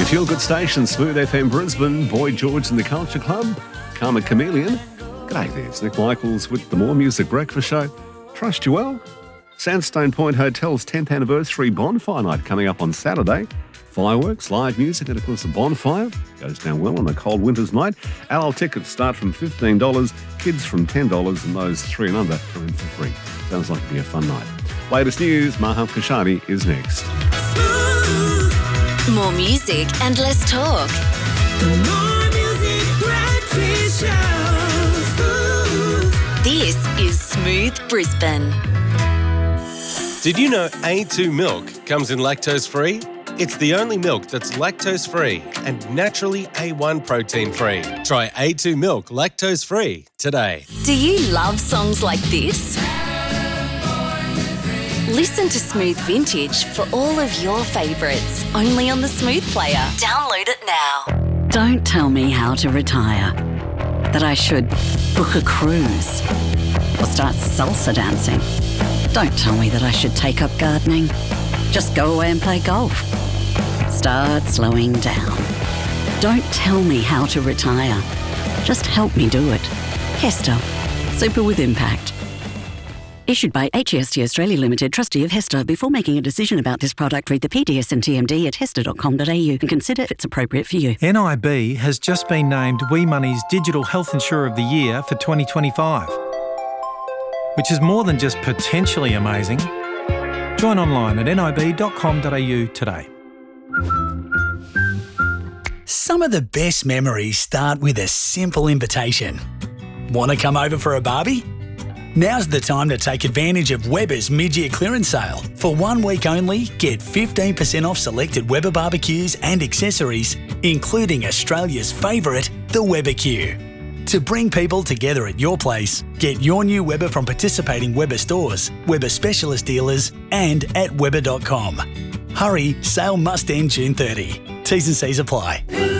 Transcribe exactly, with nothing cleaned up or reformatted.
Feel Good Station, Smooth F M Brisbane, Boy George and the Culture Club, Karma Chameleon. G'day there, it's Nick Michaels with the More Music Breakfast Show. Trust you well. Sandstone Point Hotel's tenth anniversary bonfire night coming up on Saturday. Fireworks, live music and of course a bonfire. Goes down well on a cold winter's night. Adult tickets start from fifteen dollars, kids from ten dollars, and those three and under are in for free. Sounds like it'll be a fun night. Latest news, Maham Kashani is next. More music and less talk. The More Music Breakfast Show. This is Smooth Brisbane. Did you know A two milk comes in lactose-free? It's the only milk that's lactose-free and naturally A one protein-free. Try A two milk lactose-free today. Do you love songs like this? Listen to Smooth Vintage for all of your favourites, only on the Smooth Player. Download it now. Don't tell me how to retire. That I should book a cruise or start salsa dancing. Don't tell me that I should take up gardening. Just go away and play golf. Start slowing down. Don't tell me how to retire. Just help me do it. Hester. Super with impact. Issued by H E S T Australia Limited, trustee of Hester. Before making a decision about this product, read the P D S and T M D at hester dot com dot a u and consider if it's appropriate for you. N I B has just been named We Money's Digital Health Insurer of the Year for twenty twenty-five, which is more than just potentially amazing. Join online at n i b dot com dot a u today. Some of the best memories start with a simple invitation. Want to come over for a barbie? Now's the time to take advantage of Weber's mid-year clearance sale. For one week only, get fifteen percent off selected Weber barbecues and accessories, including Australia's favourite, the Weber Q. To bring people together at your place, get your new Weber from participating Weber stores, Weber specialist dealers and at weber dot com. Hurry, sale must end June thirtieth. T's and C's apply.